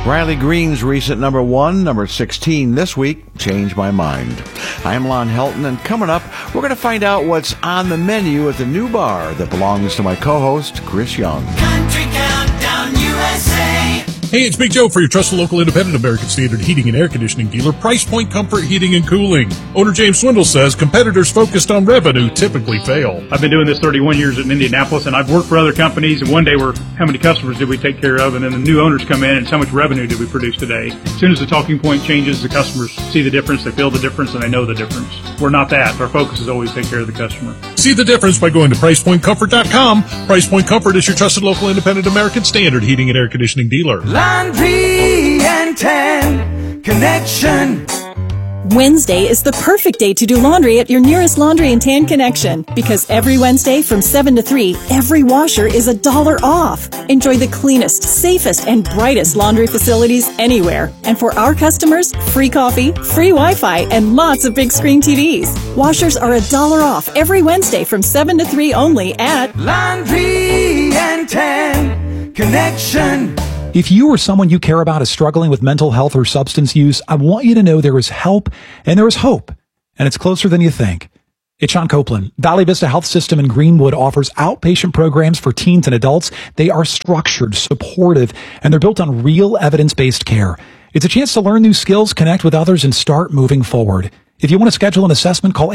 Riley Green's recent number 1, number 16 this week, Change My Mind. I'm Lon Helton, and coming up, we're going to find out what's on the menu at the new bar that belongs to my co-host, Chris Young. Country Countdown USA. Hey, it's Big Joe for your trusted local independent American Standard heating and air conditioning dealer, Price Point Comfort Heating and Cooling. Owner James Swindle says competitors focused on revenue typically fail. I've been doing this 31 years in Indianapolis, and I've worked for other companies, and one day we're, how many customers did we take care of, and then the new owners come in, and how much revenue did we produce today? As soon as the talking point changes, the customers see the difference, they feel the difference, and they know the difference. We're not that. Our focus is always take care of the customer. See the difference by going to PricePointComfort.com. Price Point Comfort is your trusted local independent American Standard heating and air conditioning dealer. Laundry and Tan Connection. Wednesday is the perfect day to do laundry at your nearest Laundry and Tan Connection, because every Wednesday from 7 to 3, every washer is $1 off. Enjoy the cleanest, safest, and brightest laundry facilities anywhere. And for our customers, free coffee, free Wi-Fi, and lots of big screen TVs. Washers are $1 off every Wednesday from 7 to 3 only at Laundry and Tan Connection. If you or someone you care about is struggling with mental health or substance use, I want you to know there is help and there is hope, and it's closer than you think. It's Sean Copeland. Valley Vista Health System in Greenwood offers outpatient programs for teens and adults. They are structured, supportive, and they're built on real evidence-based care. It's a chance to learn new skills, connect with others, and start moving forward. If you want to schedule an assessment, call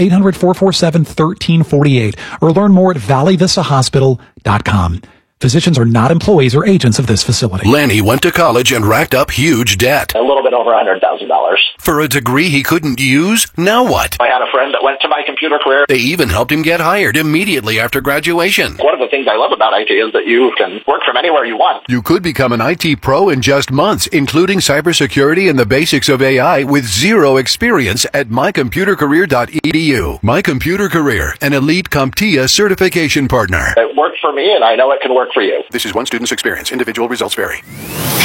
800-447-1348 or learn more at valleyvistahospital.com. Physicians are not employees or agents of this facility. Lanny went to college and racked up huge debt. A little bit over $100,000. For a degree he couldn't use? Now what? I had a friend that went to My Computer Career. They even helped him get hired immediately after graduation. One of the things I love about IT is that you can work from anywhere you want. You could become an IT pro in just months, including cybersecurity and the basics of AI with zero experience at mycomputercareer.edu. My Computer Career, an elite CompTIA certification partner. It worked for me, and I know it can work for you. This is one student's experience. Individual results vary.